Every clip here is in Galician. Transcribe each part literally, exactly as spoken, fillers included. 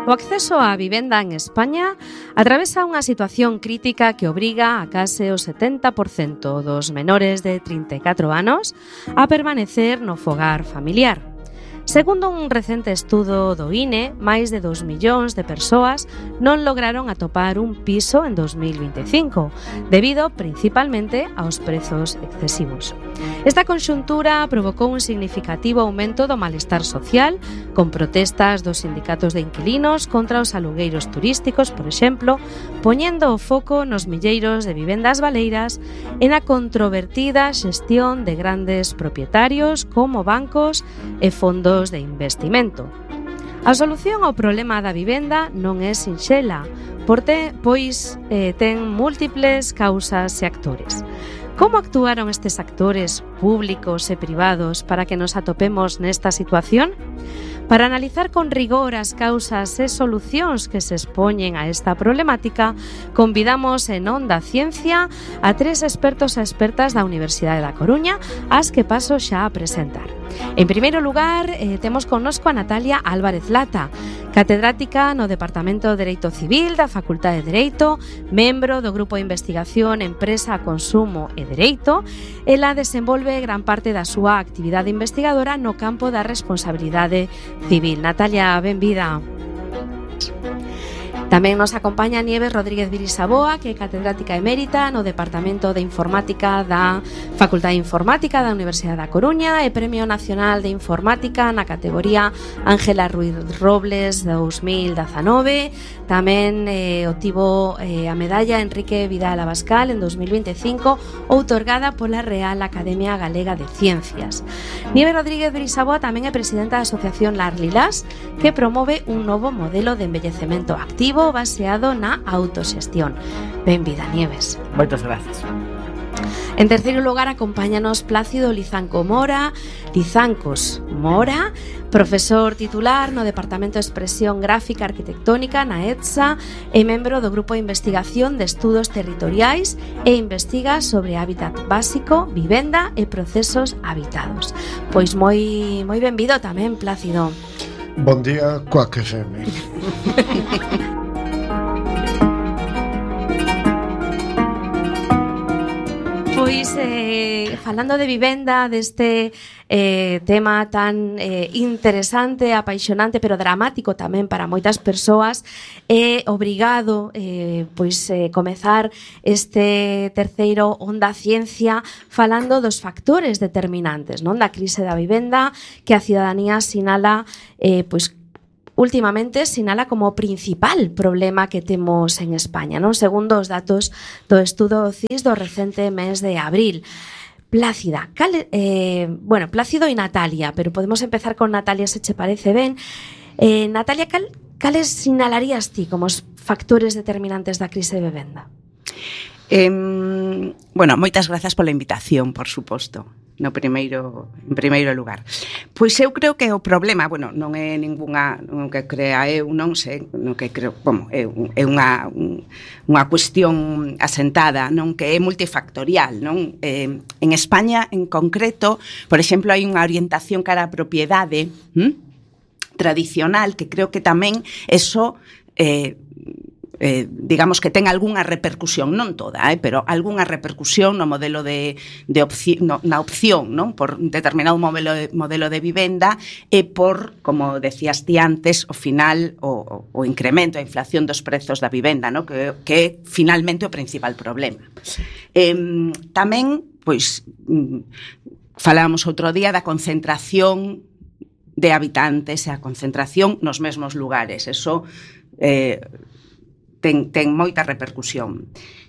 O acceso á vivenda en España atravesa unha situación crítica que obriga a case o setenta por cento dos menores de trinta e catro anos a permanecer no fogar familiar. Segundo un recente estudo do I N E, máis de dos millóns de persoas non lograron atopar un piso en dos mil vinte e cinco, debido principalmente aos prezos excesivos. Esta conxuntura provocou un significativo aumento do malestar social, con protestas dos sindicatos de inquilinos contra os alugueiros turísticos, por exemplo, poñendo o foco nos milleiros de vivendas baleiras e na controvertida xestión de grandes propietarios como bancos e fondos de investimento. A solución ao problema da vivenda non é sinxela, porte, pois eh, ten múltiples causas e actores. Como actuaron estes actores públicos e privados para que nos atopemos nesta situación? Para analizar con rigor as causas e solucións que se expoñen a esta problemática, convidamos en Onda Ciencia a tres expertos e expertas da Universidade da Coruña, as que paso xa a presentar. En primeiro lugar, eh, temos connosco a Natalia Álvarez Lata, catedrática no Departamento de Dereito Civil da Facultade de Dereito, membro do Grupo de Investigación Empresa, Consumo e Dereito. Ela desenvolve gran parte da súa actividade investigadora no campo da responsabilidade civil. Natalia, benvida. Tamén nos acompaña Nieves Rodríguez Virisaboa, que é catedrática emérita no Departamento de Informática da Facultade de Informática da Universidade da Coruña e Premio Nacional de Informática na categoría Ángela Ruiz Robles dos mil dezanove. Tamén eh, obtivo eh, a medalla Enrique Vidal Abascal en dos mil vinte e cinco, outorgada pola Real Academia Galega de Ciencias. Nieves Rodríguez Virisaboa tamén é presidenta da Asociación Larlilas, que promove un novo modelo de envellecemento activo baseado na autoxestión. Benvida, Nieves. Moitas gracias. En terceiro lugar, acompáñanos Plácido Lizanco Mora, Lizancos Mora, profesor titular no Departamento de Expresión Gráfica Arquitectónica na E T S A e membro do Grupo de Investigación de Estudos Territoriais e investiga sobre hábitat básico, vivenda e procesos habitados. Pois moi moi benvido tamén, Plácido. Bon día, Quack F M. Pois, eh, falando de vivenda, deste eh, tema tan eh, interesante, apaixonante, pero dramático tamén para moitas persoas, é obrigado eh, pois, eh, comezar este terceiro Onda Ciencia falando dos factores determinantes, non, da crise da vivenda, que a cidadanía sinala eh, pois, últimamente sinala como principal problema que temos en España, non? Segundo os datos do estudo C I S do recente mes de abril. Plácida, cal, eh, bueno, Plácido e Natalia, pero podemos empezar con Natalia se che parece ben. Eh, Natalia, cal, cales sinalarías ti como os factores determinantes da crise de vivenda? Eh, bueno, moitas grazas pola invitación, por suposto. No primeiro, en primeiro lugar. Pois eu creo que o problema, bueno, non é ningunha, non que crea eu, non sei, non que creo, como, é, é unha unha cuestión asentada, non, que é multifactorial, non? Eh, en España, en concreto, por exemplo, hai unha orientación cara á propiedade, hm? tradicional, que creo que tamén eso eh Eh, digamos que ten algunha repercusión, non toda, eh, pero algunha repercusión no modelo de, de opción, no, na opción, non, por un determinado modelo de, modelo de vivenda e por, como decías ti antes, o final o, o incremento, a inflación dos prezos da vivenda, non, que, que é finalmente o principal problema. Eh, tamén, pois, falábamos outro día da concentración de habitantes e a concentración nos mesmos lugares. Eso eh, ten, ten moita repercusión.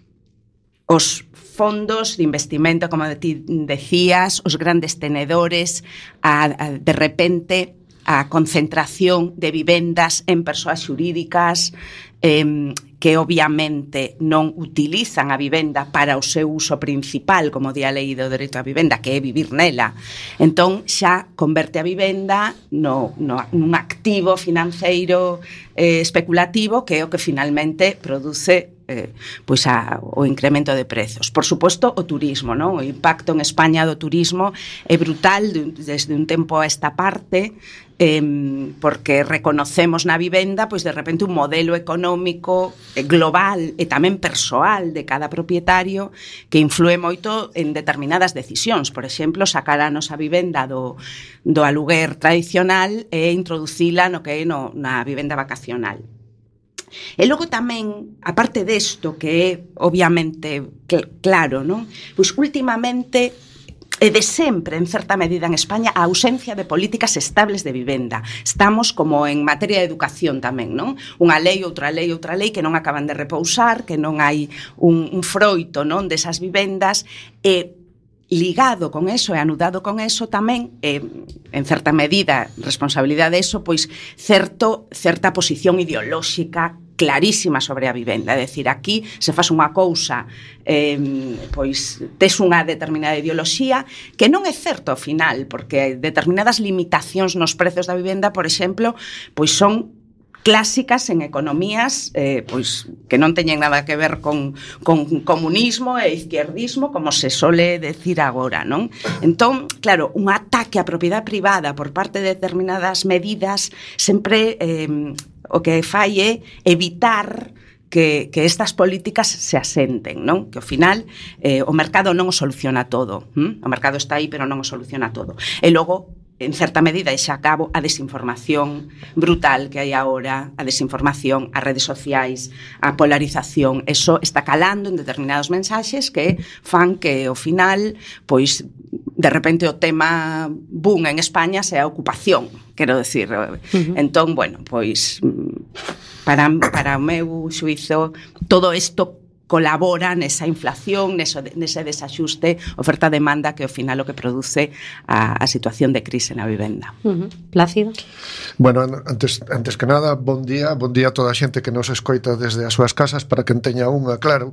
Os fondos de investimento, como ti decías, os grandes tenedores, a, a, de repente a concentración de vivendas en persoas xurídicas eh, que obviamente non utilizan a vivenda para o seu uso principal, como di a lei do dereito á vivenda, que é vivir nela. Entón, xa converte a vivenda no, no, nun activo financeiro eh, especulativo, que é o que finalmente produce eh, pois a, o incremento de prezos. Por suposto, o turismo, non? O impacto en España do turismo é brutal desde un tempo a esta parte, eh, porque reconocemos na vivenda pois de repente un modelo económico global e tamén persoal de cada propietario que influe moito en determinadas decisións. Por exemplo, sacar a nosa vivenda do, do aluguer tradicional e introducila no que é no, na vivenda vacacional. E logo tamén, aparte desto que é obviamente cl- claro, non? Pois últimamente e de sempre, en certa medida en España, a ausencia de políticas estables de vivenda. Estamos como en materia de educación tamén, non? Unha lei, outra lei, outra lei que non acaban de repousar, que non hai un, un froito, non, desas vivendas, e ligado con eso e anudado con eso tamén, eh, en certa medida, responsabilidade de eso, pois certo, certa posición ideolóxica clarísima sobre a vivenda, é dicir, aquí se faz unha cousa, eh, pois tes unha determinada ideoloxía que non é certo ao final, porque determinadas limitacións nos prezos da vivenda, por exemplo, pois son clásicas en economías eh, pois que non teñen nada que ver con, con comunismo e izquierdismo, como se sole decir agora, non? Entón, claro, un ataque á propiedade privada por parte de determinadas medidas sempre eh, o que fai é evitar que, que estas políticas se asenten, non? Que ao final eh, o mercado non o soluciona todo, hm? O mercado está aí, pero non o soluciona todo. E logo, en certa medida, e xa acabo, a desinformación brutal que hai agora, a desinformación, as redes sociais, a polarización, eso está calando en determinados mensaxes que fan que ao final, pois, de repente o tema boom en España sea a ocupación, quero decir. Uh-huh. Entón, bueno, pois para, para o meu xuizo todo isto colabora nesa inflación, neso, nese desaxuste oferta-demanda que ao final o que produce a, a situación de crise na vivenda. Uh-huh. Plácido? Bueno, antes, antes que nada, bon día, bon día a toda a xente que nos escoita desde as súas casas, para que teña unha, claro.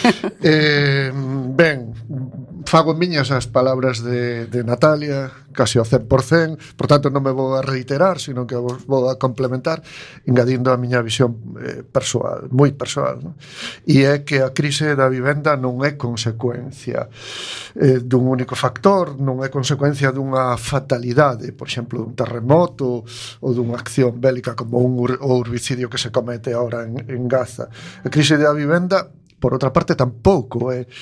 eh, ben, fago miñas as palabras de, de Natalia, casi ao cen por cen, por tanto non me vou a reiterar, sino que vos vou a complementar, engadindo a miña visión eh, persoal, moi persoal, non? E é que a crise da vivenda non é consecuencia eh, dun único factor, non é consecuencia dunha fatalidade, por exemplo, dun terremoto ou dunha acción bélica como un ur- o urbicidio que se comete ahora en, en Gaza. A crise da vivenda, por outra parte, tampouco é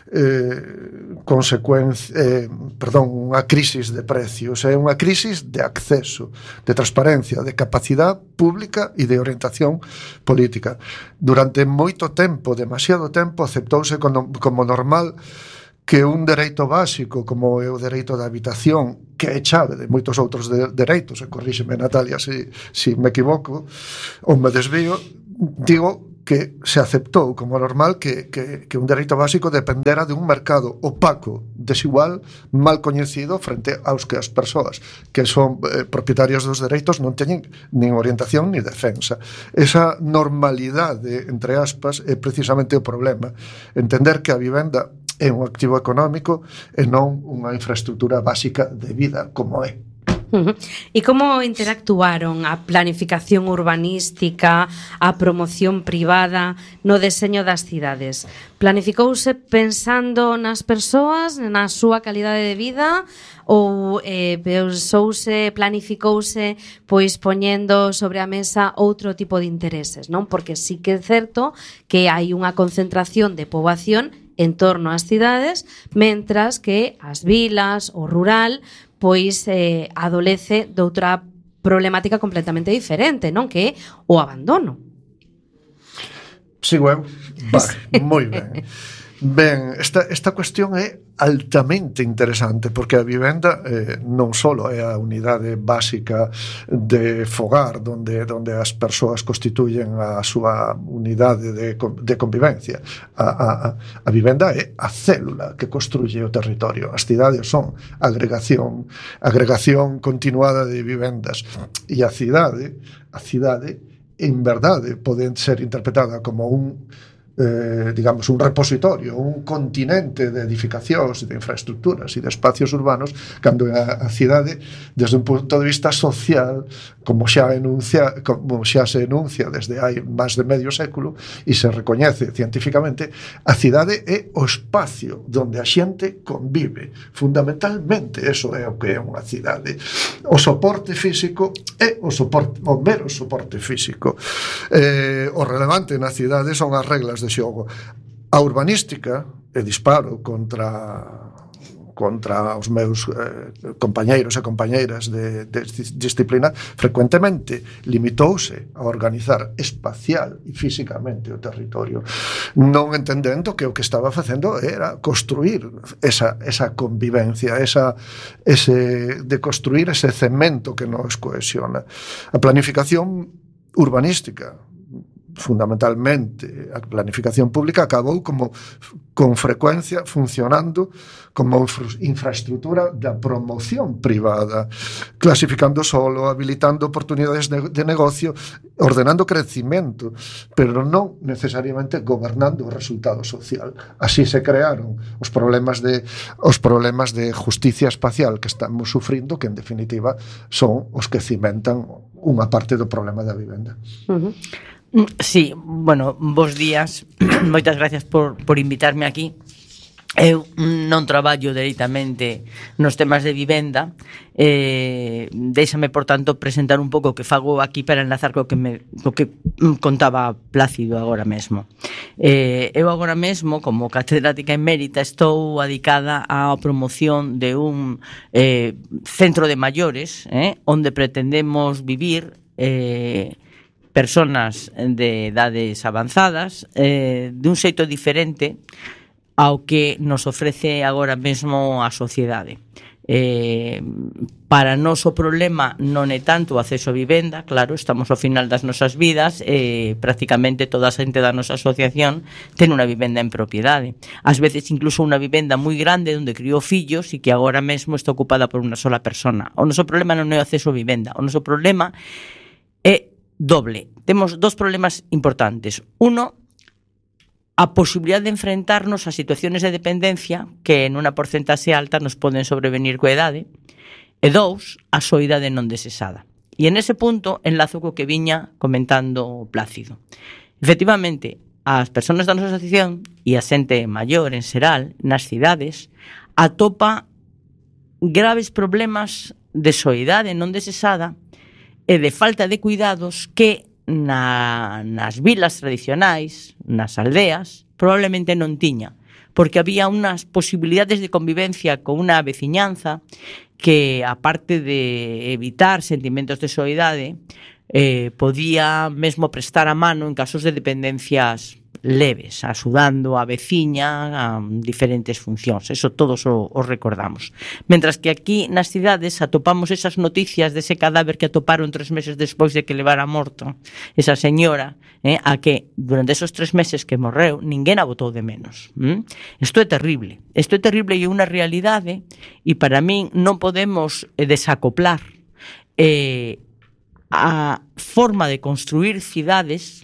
eh, consecuencia, eh, perdón, unha crisis de precios, é unha crisis de acceso, de transparencia, de capacidade pública e de orientación política. Durante moito tempo, demasiado tempo, aceptouse como, como normal que un dereito básico como é o dereito da habitación, que é chave de moitos outros de, dereitos, e corríxeme Natalia se si, si me equivoco ou me desvío, digo que se aceptou como normal que, que, que un dereito básico dependera de un mercado opaco, desigual, mal coñecido frente aos que as persoas que son eh, propietarios dos dereitos non teñen nin orientación ni defensa. Esa normalidade, entre aspas, é precisamente o problema. Entender que a vivenda é un activo económico e non unha infraestructura básica de vida como é. Uh-huh. E como interactuaron a planificación urbanística, a promoción privada no deseño das cidades? Planificouse pensando nas persoas, na súa calidade de vida, ou eh, pensouse, planificouse pois poñendo sobre a mesa outro tipo de intereses, non? Porque sí que é certo que hai unha concentración de poboación en torno ás cidades, mentras que as vilas, o rural, pois eh, adolece de outra problemática completamente diferente, non? Que é o abandono. Sigo eu? Vale, moi ben. Ben, esta, esta cuestión é altamente interesante, porque a vivenda eh, non só é a unidade básica de fogar donde, donde as persoas constituyen a súa unidade de, de convivencia. A, a, a vivenda é a célula que construye o territorio. As cidades son agregación, agregación continuada de vivendas, e a cidade, a cidade en verdade pode ser interpretada como un eh, digamos, un repositorio, un continente de edificacións e de infraestructuras e de espacios urbanos, cando a, a cidade, desde un punto de vista social, como xa enuncia, como xa se enuncia desde hai máis de medio século e se recoñece científicamente, a cidade é o espacio onde a xente convive. Fundamentalmente, eso é o que é unha cidade. O soporte físico é o soporte, o mero soporte físico. Eh, o relevante na cidade son as reglas de xogo. A urbanística, e disparo contra contra os meus eh, compañeiros e compañeiras de, de disciplina, frecuentemente limitouse a organizar espacial e físicamente o territorio, non entendendo que o que estaba facendo era construir esa, esa convivencia, esa, ese, de construir ese cemento que nos cohesiona. A planificación urbanística, fundamentalmente a planificación pública, acabou como con frecuencia funcionando como infraestructura da promoción privada, clasificando solo, habilitando oportunidades de, de negocio, ordenando crecimiento, pero non necesariamente gobernando o resultado social. Así se crearon os problemas de os problemas de justicia espacial que estamos sufrindo, que en definitiva son os que cimentan unha parte do problema da vivenda. Uh-huh. Sí, bueno, bos días. Moitas gracias por, por invitarme aquí. Eu non traballo directamente nos temas de vivenda, eh, déixame, por tanto, presentar un pouco o que fago aquí para enlazar co que, me, co que contaba Plácido agora mesmo. Eh, eu agora mesmo, como catedrática emérita, estou adicada á promoción de un eh, centro de maiores, eh, onde pretendemos vivir eh, personas de edades avanzadas eh, de un xeito diferente ao que nos ofrece agora mesmo a sociedade. Eh, para nós o problema non é tanto o acceso a vivenda, claro, estamos ao final das nosas vidas e eh, prácticamente toda a xente da nosa asociación ten unha vivenda en propiedade. Ás veces incluso unha vivenda moi grande onde criou fillos e que agora mesmo está ocupada por unha sola persona. O noso problema non é o acceso a vivenda, o noso problema é doble. Temos dos problemas importantes. Uno, a posibilidad de enfrentarnos a situaciones de dependencia que en unha porcentaxe alta nos poden sobrevenir coa edade. E dous, a soidade non desexada. E en ese punto enlazo co que viña comentando Plácido. Efectivamente, as persoas da nosa asociación e a xente maior en xeral nas cidades atopa graves problemas de soidade non desexada e de falta de cuidados que na, nas vilas tradicionais, nas aldeas, probablemente non tiña, porque había unhas posibilidades de convivencia con unha veciñanza que, aparte de evitar sentimentos de soidade, eh, podía mesmo prestar a mano en casos de dependencias leves, axudando a veciña a diferentes funcións. Eso todos o, o recordamos. Mentras que aquí nas cidades atopamos esas noticias dese cadáver que atoparon tres meses despois de que levara morto esa señora, eh, a que durante esos tres meses que morreu ninguén a botou de menos. ¿Mm? Isto é terrible. Isto é terrible e é unha realidade, e para min non podemos eh, desacoplar eh, a forma de construir cidades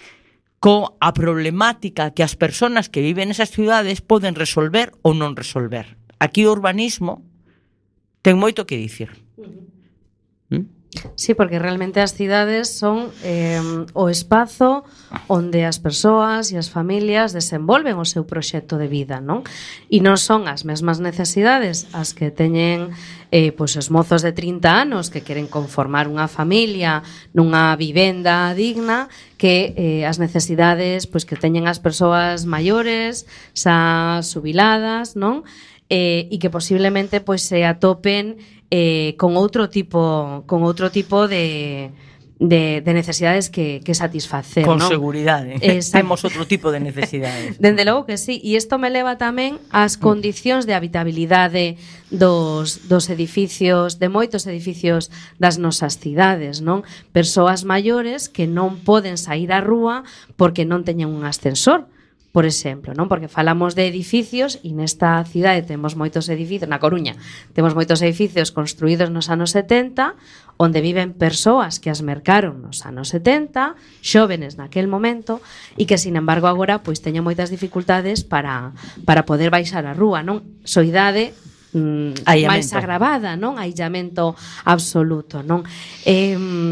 co a problemática que as persoas que viven nesas cidades poden resolver ou non resolver. Aquí o urbanismo ten moito que dicir. ¿Mm? Sí, porque realmente as cidades son eh, o espazo onde as persoas e as familias desenvolven o seu proxecto de vida, non? E non son as mesmas necesidades as que teñen eh, pois os mozos de trinta anos que queren conformar unha familia nunha vivenda digna que eh, as necesidades pois que teñen as persoas maiores, xa xubiladas, non? Eh, e que posiblemente pois se atopen eh, con outro tipo con outro tipo de de, de necesidades que, que satisfacer, con ¿no? seguridade. Temos outro tipo de necesidades. Dende logo que sí, e isto me leva tamén ás condicións de habitabilidade dos, dos edificios, de moitos edificios das nosas cidades, non? Persoas maiores que non poden sair á rúa porque non teñen un ascensor, por exemplo, non? Porque falamos de edificios e nesta cidade temos moitos edificios, na Coruña, temos moitos edificios construídos nos anos setenta, onde viven persoas que as mercaron nos anos setenta, xóvenes naquel momento, e que, sin embargo, agora pois teñen moitas dificultades para, para poder baixar a rúa, non? Soidade mm, máis agravada, non? Aillamento absoluto, non? Eh,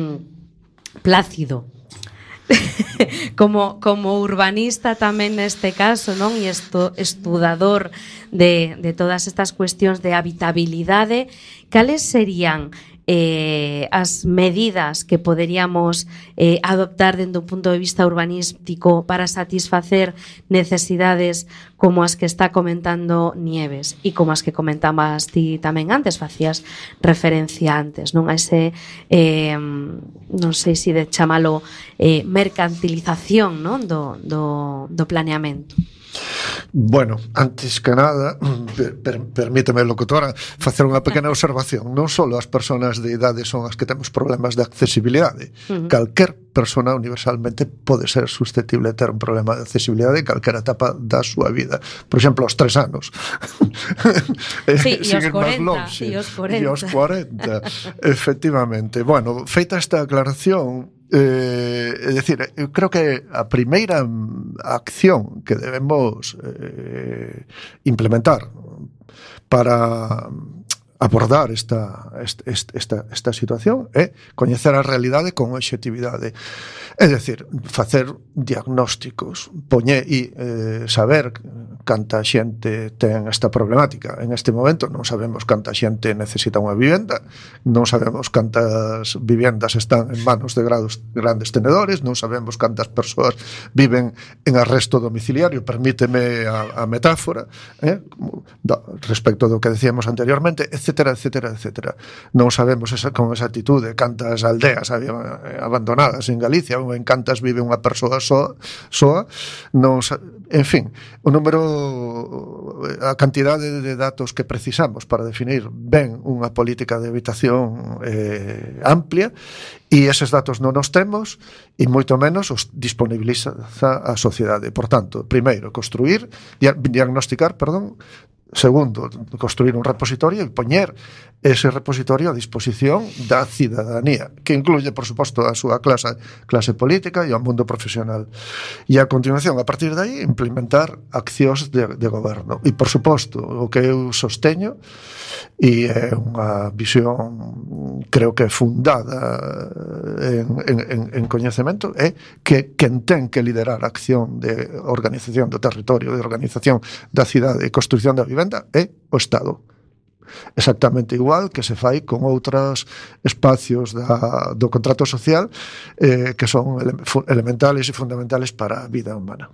Plácido. como, como urbanista tamén neste caso, non? E esto, estudador de, de todas estas cuestións de habitabilidade, cales serían eh, as medidas que poderíamos eh, adoptar dende un punto de vista urbanístico para satisfacer necesidades como as que está comentando Nieves e como as que comentabas ti tamén antes, facías referencia antes, non? A ese eh, non sei se de chamalo eh, mercantilización, non? Do, do, do planeamento. Bueno, antes que nada, per, per, permíteme, locutora, facer unha pequena observación. Non só as persoas de idade son as que temos problemas de accesibilidade. Uh-huh. Calquer persona universalmente pode ser susceptible de ter un problema de accesibilidade en calquera etapa da súa vida. Por exemplo, aos tres anos. Sí, e aos corenta. E aos corenta. E aos cuarenta, efectivamente. Bueno, feita esta aclaración, Eh, é dicir, eu creo que a primeira acción que debemos eh, implementar para abordar esta, esta, esta situación é coñecer a realidade con obxectividade. É dicir, facer diagnósticos, poñer e eh, saber canta xente ten esta problemática. En este momento non sabemos canta xente necesita unha vivenda, non sabemos cantas vivendas están en manos de grados, grandes tenedores, non sabemos cantas persoas viven en arresto domiciliario, permíteme a, a metáfora, eh, do, respecto do que decíamos anteriormente, etcétera, etcétera, etcétera. Non sabemos esa, con exactitude cantas aldeas había abandonadas en Galicia ou en cantas vive unha persoa soa, soa non, en fin, o número, a cantidade de datos que precisamos para definir ben unha política de habitación eh, amplia, e eses datos non os temos e moito menos os disponibiliza a sociedade. Por tanto, primeiro, construir, diagnosticar, perdón, segundo, construir un repositorio e poñer ese repositorio a disposición da cidadanía, que incluye, por suposto, a súa clase, clase política e o mundo profesional. E a continuación, a partir de aí, implementar accións de, de goberno. E, por suposto, o que eu sosteño, e é unha visión, creo que fundada en, en, en coñecemento, é que quen ten que liderar a acción de organización do territorio, de organización da cidade e construcción da vivenda é o Estado. Exactamente igual que se fai con outros espacios da, do contrato social eh, que son ele, elementales e fundamentales para a vida humana.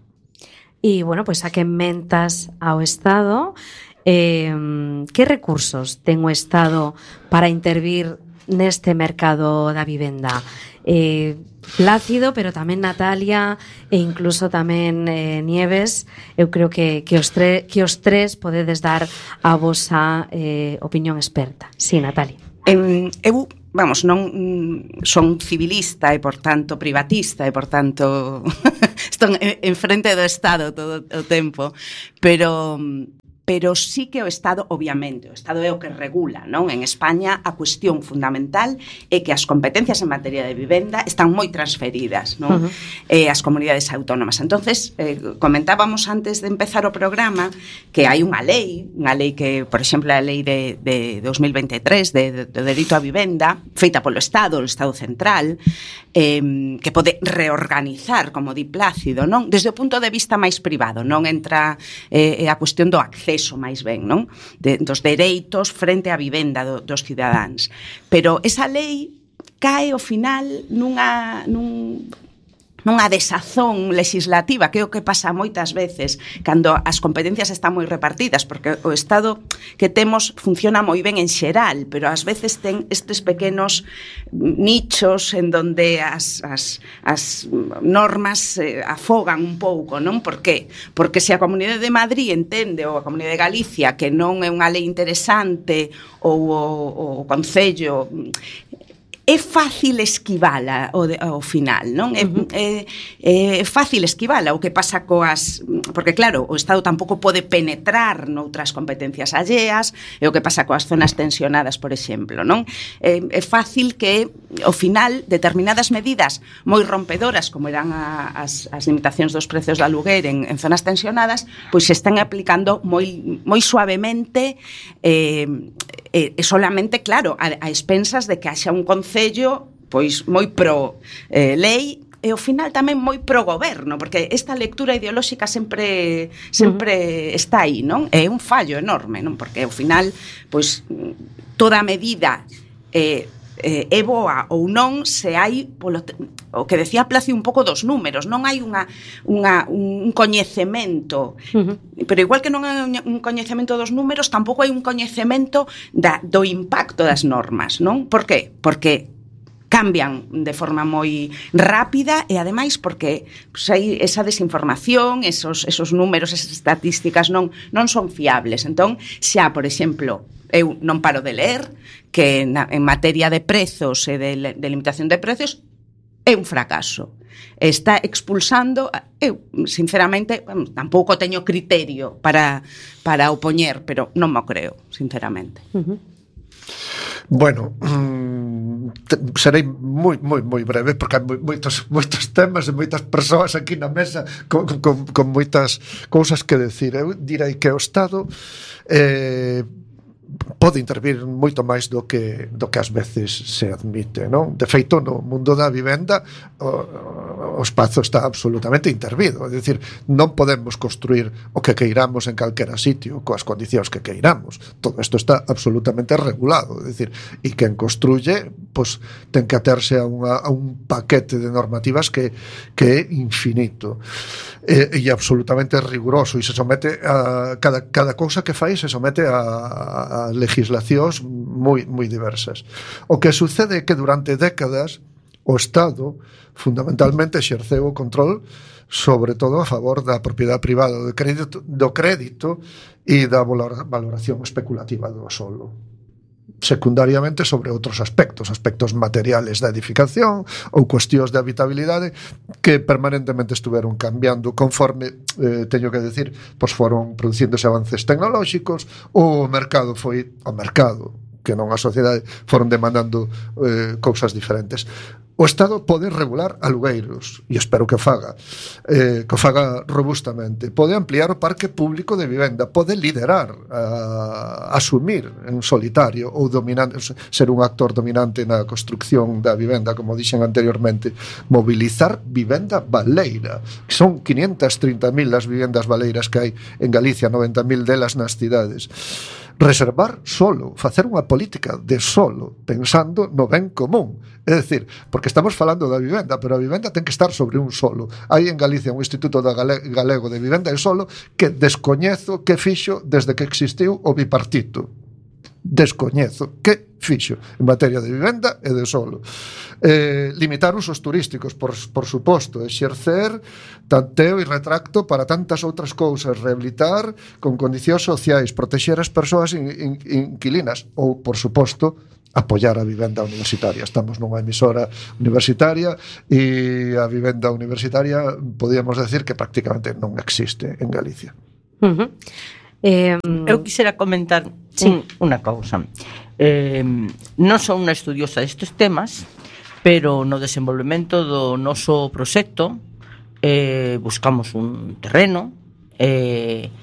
E, bueno, pois pues, a que mentas ao Estado, eh, que recursos ten o Estado para intervir neste mercado da vivenda? Eh, Plácido, pero tamén Natalia e incluso tamén eh, Nieves, eu creo que, que, os tre, que os tres podedes dar a vosa eh, opinión experta. Sí, Natalia. En, eu, vamos, non son civilista e, por tanto, privatista e, por tanto, estou en, en frente do Estado todo o tempo, pero... pero sí que o Estado, obviamente, o Estado é o que regula, non? En España a cuestión fundamental é que as competencias en materia de vivenda están moi transferidas, non? Uh-huh. Eh, as comunidades autónomas. Entonces, eh, comentábamos antes de empezar o programa que hai unha lei, unha lei que, por exemplo, a lei de, de dos mil veintitrés de, de, de Dereito á Vivenda, feita polo Estado, o Estado Central, eh, que pode reorganizar, como di Plácido, non? Desde o punto de vista máis privado, non entra eh, a cuestión do acceso eso máis ben, non? De, dos dereitos frente á vivenda do, dos cidadáns. Pero esa lei cae ao final nunha, nun, nunha desazón legislativa, que é o que pasa moitas veces cando as competencias están moi repartidas, porque o Estado que temos funciona moi ben en xeral, pero ás veces ten estes pequenos nichos en donde as, as, as normas eh, afogan un pouco, non? Por qué? Porque se a Comunidade de Madrid entende, ou a Comunidade de Galicia, que non é unha lei interesante, ou o, o Concello é fácil esquivala ao, de, ao final, non? É, uh-huh. é, é fácil esquivala. O que pasa coas... Porque, claro, o Estado tampouco pode penetrar noutras competencias alleas, é o que pasa coas zonas tensionadas, por exemplo, non? É, é fácil que, ao final, determinadas medidas moi rompedoras, como eran a, as, as limitacións dos prezos de aluguer en, en zonas tensionadas, pois se están aplicando moi, moi suavemente eh, e, e solamente, claro, a, a expensas de que haxa un concello pois moi pro eh, lei e ao final tamén moi pro goberno, porque esta lectura ideolóxica sempre sempre uh-huh. está aí, non? É un fallo enorme, non? Porque ao final pois toda medida eh eh, é boa ou non se hai polo te, o que decía Placio un pouco dos números, non hai unha, unha un coñecemento, uh-huh. pero igual que non hai un coñecemento dos números, tampouco hai un coñecemento da, do impacto das normas, non? Por qué? Porque cambian de forma moi rápida e ademais porque pues, hai esa desinformación, esos, esos números, esas estatísticas non, non son fiables. Entón, xa, por exemplo, eu non paro de ler que na, en materia de prezos e de, de limitación de prezos é un fracaso. Está expulsando, eu, sinceramente, bueno, tampouco teño criterio para, para opoñer, pero non mo creo, sinceramente. Uh-huh. Bueno, mmm, te, serei moi, moi, moi breve porque hai moitos, moitos temas e moitas persoas aquí na mesa con, con, con moitas cousas que decir. Eu direi que o Estado eh, pode intervir moito máis do que do que ás veces se admite, non? De feito, no mundo da vivenda o, o espazo está absolutamente intervido, é dicir, non podemos construir o que queiramos en calquera sitio coas condicións que queiramos. Todo isto está absolutamente regulado, é dicir, e quen construye, pois ten que aterse a, unha, a un paquete de normativas que, que é infinito e, e absolutamente riguroso e se somete a cada, cada cousa que fai se somete a, a legislacións moi, moi diversas. O que sucede é que durante décadas o Estado fundamentalmente exerceu o control sobre todo a favor da propiedade privada do crédito, do crédito e da valoración especulativa do solo, secundariamente sobre outros aspectos, aspectos materiales da edificación ou cuestións de habitabilidade que permanentemente estuveron cambiando conforme, eh, teño que decir, pois foron producíndose avances tecnolóxicos, o mercado foi o mercado, que non a sociedade, foron demandando eh, cousas diferentes. O Estado pode regular alugueiros, e espero que faga, eh, que faga robustamente. Pode ampliar o parque público de vivenda, pode liderar, a, asumir en solitario ou dominante, ser un actor dominante na construcción da vivenda, como dixen anteriormente, mobilizar vivenda baleira, que son quinientas trinta mil as vivendas baleiras que hai en Galicia, noventa mil delas nas cidades. Reservar solo, facer unha política de solo, pensando no ben común. É dicir, porque estamos falando da vivenda, pero a vivenda ten que estar sobre un solo. Hai en Galicia un Instituto Galego de Vivenda e Solo que descoñezo que fixo desde que existiu o bipartito. Descoñezo que fixo en materia de vivenda e de solo. Eh, limitar usos turísticos, por, por suposto, exercer tanteo e retracto para tantas outras cousas, rehabilitar con condicións sociais, protexer as persoas in, in, inquilinas ou, por suposto, apoiar a vivenda universitaria. Estamos nunha emisora universitaria e a vivenda universitaria podíamos decir que prácticamente non existe en Galicia. Uh-huh. Eh, Eu quixera comentar sí. un, unha cousa. Eh, non son unha estudiosa destes temas, pero no desenvolvemento do noso proxecto eh, buscamos un terreno eh,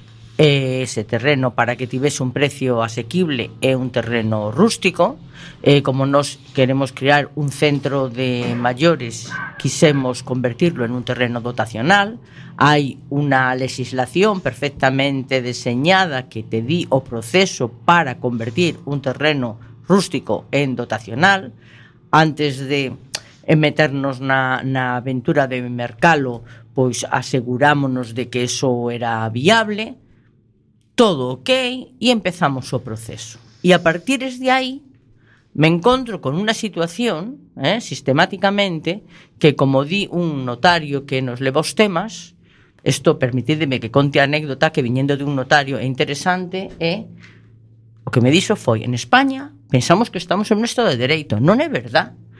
e ese terreno, para que tivese un precio asequible, é un terreno rústico. Eh, como nos queremos crear un centro de maiores, quisemos convertirlo en un terreno dotacional. Hai unha legislación perfectamente deseñada que te di o proceso para convertir un terreno rústico en dotacional. Antes de meternos na, na aventura de mercalo, pois asegurámonos de que eso era viable. Todo ok, e empezamos o proceso. E a partir de aí me encontro con unha situación, eh, sistemáticamente, que como di un notario que nos leva os temas, isto permitideme que conte a anécdota que viñendo de un notario é interesante, é o que me dixo foi, en España pensamos que estamos en un estado de dereito. Non é verdad.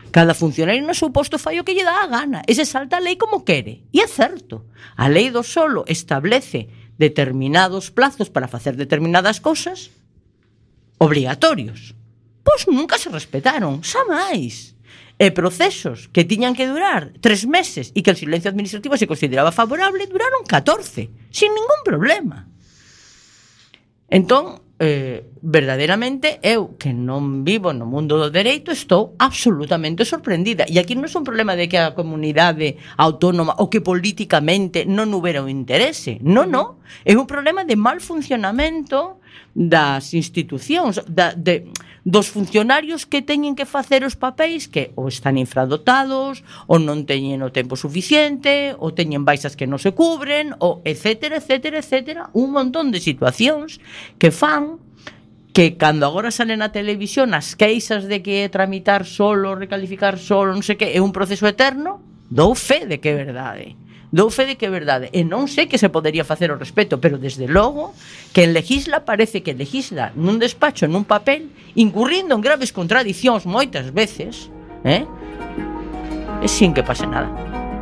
Cada funcionario no seu posto fai o que lle dá a gana e se salta a lei como quere. E é certo, a lei do solo establece determinados plazos para facer determinadas cosas obrigatorios. Pois nunca se respetaron, xa máis. E procesos que tiñan que durar tres meses e que el silencio administrativo se consideraba favorable duraron catorce, sin ningún problema. Entón, eh, verdadeiramente, eu que non vivo no mundo do dereito estou absolutamente sorprendida. E aquí non é un problema de que a comunidade autónoma ou que políticamente non houbera un interese. Non, non. É un problema de mal funcionamento das institucións, da, de, dos funcionarios que teñen que facer os papéis que ou están infradotados, ou non teñen o tempo suficiente, ou teñen baixas que non se cubren, ou etcétera, etcétera, etcétera, un montón de situacións que fan que cando agora salen na televisión as queixas de que tramitar solo, recalificar solo, non sei que, é un proceso eterno, dou fe de que é verdade. Dou fe de que é verdade. E non sei que se podería facer ao respecto, pero desde logo que en legisla parece que legisla nun despacho, nun papel, incurrindo en graves contradicións moitas veces, eh? E sin que pase nada.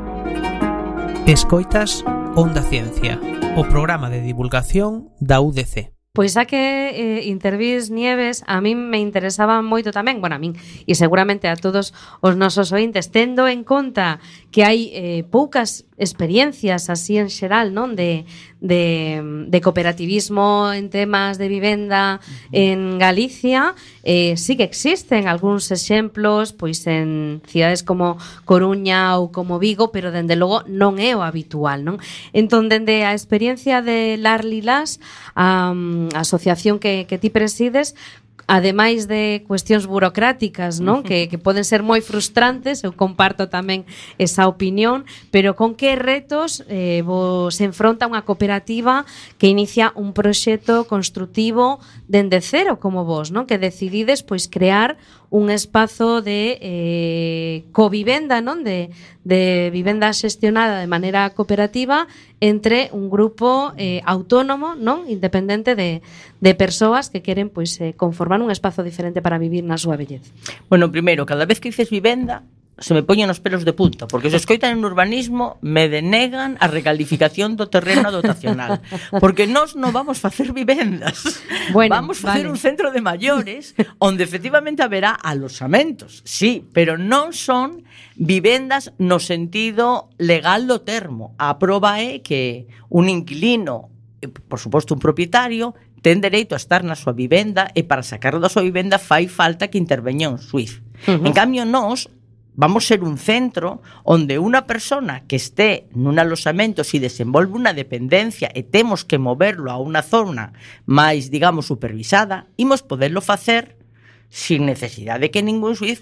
Escoitas Onda Ciencia, o programa de divulgación da U D C. Pois xa que eh, intervís, Nieves, a min me interesaba moito tamén, bueno, a min e seguramente a todos os nosos ointes, tendo en conta que hai eh, poucas experiencias así en xeral, non, de, de, de cooperativismo en temas de vivenda en Galicia, eh, sí que existen algúns exemplos pois en cidades como Coruña ou como Vigo, pero dende logo non é o habitual, non? Entón, dende a experiencia de Lar Lilás, a, a asociación que, que ti presides, ademais de cuestións burocráticas, non? Que, que poden ser moi frustrantes, eu comparto tamén esa opinión, pero con que retos eh, vos enfronta unha cooperativa que inicia un proxecto construtivo dende cero como vos, non? Que decidides pois crear un espazo de eh, covivenda, non? De, de vivenda xestionada de maneira cooperativa entre un grupo eh, autónomo, non? Independente de, de persoas que queren pois eh, conformar un espazo diferente para vivir na súa vellez. Bueno, primeiro, cada vez que dices vivenda se me poñen os pelos de punta, porque se escoitan en urbanismo me denegan a recalificación do terreno dotacional, porque nós non vamos facer vivendas, bueno, vamos facer vale. un centro de maiores onde efectivamente haberá alosamentos, sí, pero non son vivendas no sentido legal do termo. A proba é que un inquilino, por suposto un propietario, ten dereito a estar na súa vivenda e para sacarlo da súa vivenda fai falta que interveña un xuiz. Uh-huh. En cambio, nós vamos ser un centro onde unha persona que este nun alosamento se desenvolve unha dependencia e temos que moverlo a unha zona máis, digamos, supervisada, imos poderlo facer sin necesidade de que ningún xuiz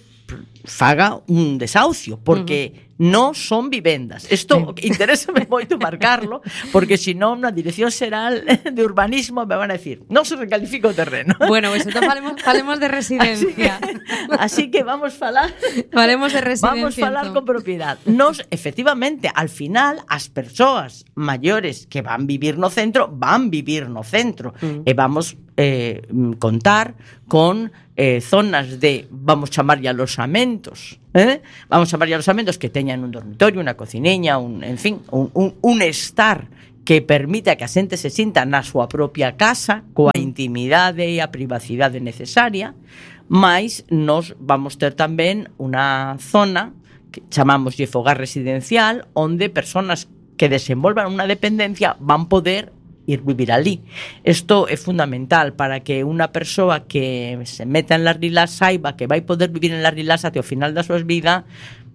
faga un desahucio, porque uh-huh. non son vivendas. Isto sí. Interésame moito marcarlo, porque senón na Dirección Xeral de Urbanismo me van a decir, non se recalifica o terreno. Bueno, pues entón falemos, falemos de residencia. Así que, así que vamos falar falemos de residencia. Vamos falar entón. Con propiedade. Nos, efectivamente, al final, as persoas maiores que van vivir no centro, van vivir no centro. Uh-huh. E vamos eh, contar con eh, zonas de, vamos chamarlle alosamentos, ¿eh? Vamos chamarlle alosamentos que teñan un dormitorio, unha cocineña, un, en fin, un, un, un estar que permita que a xente se sinta na súa propia casa, coa intimidade e a privacidade necesaria, mais nos vamos ter tamén unha zona que chamamos de fogar residencial, onde persoas que desenvolvan unha dependencia van poder ir vivir ali. Isto é fundamental para que unha persoa que se meta en Lar Lilás saiba que vai poder vivir en Lar Lilás até o final da súa vida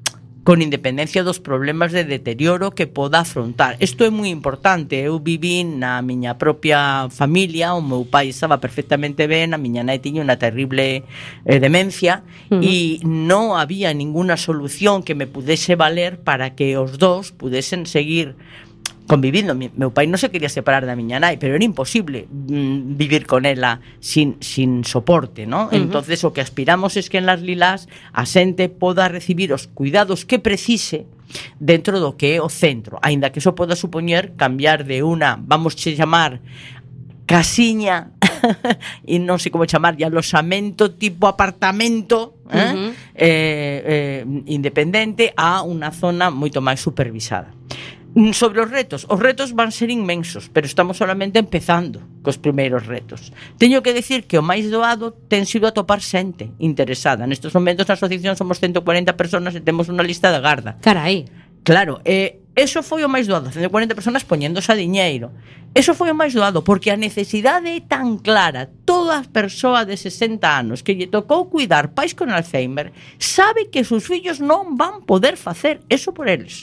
con independencia dos problemas de deterioro que poda afrontar. Isto é moi importante. Eu viví na miña propia familia, o meu pai estaba perfectamente ben, a miña nai tiña unha terrible eh, demencia uh-huh. e non había ninguna solución que me pudese valer para que os dous pudesen seguir convivindo. Meu pai non se quería separar da miña nai, pero era imposible mm, vivir con ela sin, sin soporte, ¿no? Uh-huh. Entonces o que aspiramos es que en Las Lilás a xente poda recibir os cuidados que precise dentro do que é o centro, aínda que eso poda supoñer cambiar de unha, vamos a chamar, casiña e non sei como chamar, alosamento tipo apartamento, eh? Uh-huh. eh, eh, independente a unha zona moito máis supervisada. Sobre os retos, os retos van ser inmensos, pero estamos solamente empezando cos primeiros retos. Teño que decir que o máis doado ten sido atopar xente interesada. Nestes momentos na asociación somos ciento cuarenta personas e temos unha lista de garda. Carai. Claro, eh, eso foi o máis doado, ciento cuarenta personas poñéndose a diñeiro. Eso foi o máis doado, porque a necesidade é tan clara. Toda persoa de sesenta anos que lle tocou cuidar pais con Alzheimer sabe que os seus fillos non van poder facer eso por eles.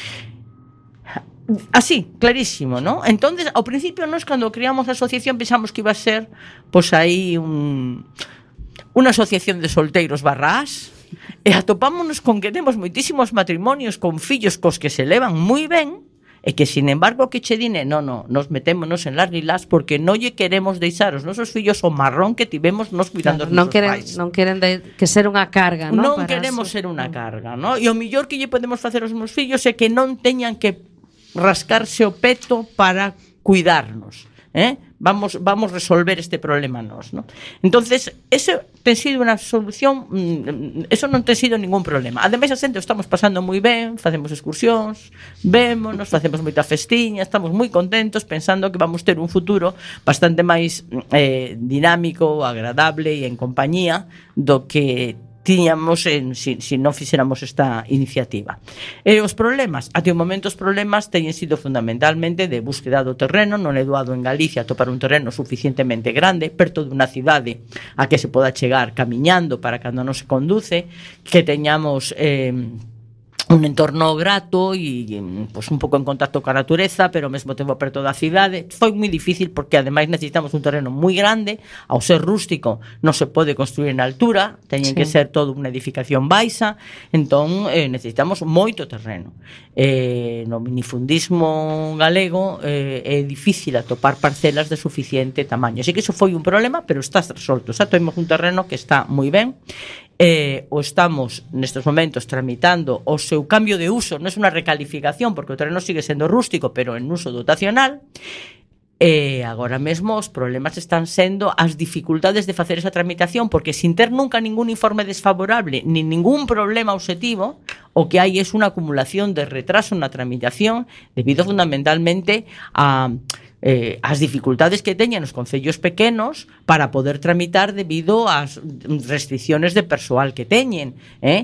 Así, clarísimo, ¿no? Entonces, ao principio, nós cando creamos a asociación pensamos que iba a ser, pois aí un unha asociación de solteiros barrás, e atopámonos con que temos moitísimos matrimonios con fillos cos que se levan moi ben, e que, sin embargo, que che dine, no, no, nos metémonos en las lilas porque non lle queremos deixar os nosos fillos o marrón que tivemos nos cuidando claro, os nosos queren, pais. Non queren de, que ser unha carga, ¿no? Non queremos ser unha carga, ¿no? E o millor que lle podemos facer aos meus fillos é que non teñan que rascarse o peto para cuidarnos, ¿eh? Vamos, vamos resolver este problema nós, ¿no? Entonces, eso ten sido unha solución, eso non ten sido ningún problema. Ademais, a xente estamos pasando moi ben, facemos excursións, vémonos, facemos moita festiña, estamos moi contentos pensando que vamos ter un futuro bastante máis eh, dinámico, agradable e en compañía do que tiñamos en, si, si non fixéramos esta iniciativa. E os problemas, até o momento os problemas teñen sido fundamentalmente de búsqueda do terreno. Non é doado en Galicia topar un terreno suficientemente grande, perto dunha cidade a que se poda chegar camiñando para cando non se conduce, que teñamos eh, un entorno grato e pues, un pouco en contacto coa natureza, pero ao mesmo tempo perto da cidade. Foi moi difícil porque ademais necesitamos un terreno moi grande. Ao ser rústico non se pode construir en altura, teñen sí. que ser todo unha edificación baixa, entón eh, necesitamos moito terreno. Eh, no minifundismo galego eh, é difícil atopar parcelas de suficiente tamaño. Así que iso foi un problema, pero está resolto. Xa temos un terreno que está moi ben. Eh, o estamos nestes momentos tramitando o seu cambio de uso. Non é unha recalificación porque o terreno sigue sendo rústico, pero en uso dotacional. E agora mesmo os problemas están sendo as dificultades de facer esa tramitación, porque sin ter nunca ningún informe desfavorable ni ningún problema obxectivo, o que hai é unha acumulación de retraso na tramitación debido fundamentalmente a Eh, as dificultades que teñen os concellos pequenos para poder tramitar debido ás restricciones de persoal que teñen, eh?